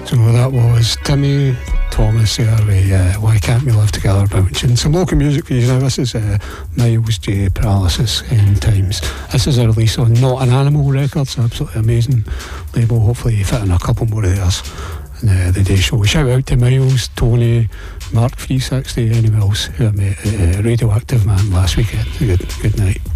So that was Timmy Thomas there with Why Can't We Live Together Bouncing. Some local music for you now. This is Miles J. Paralysis End Times. This is a release on Not an Animal Records, absolutely amazing label. Hopefully you fit in a couple more of theirs in the day show. Shout out to Miles, Tony, Mark 360, anyone else who I met at Radioactive Man last weekend. Good night.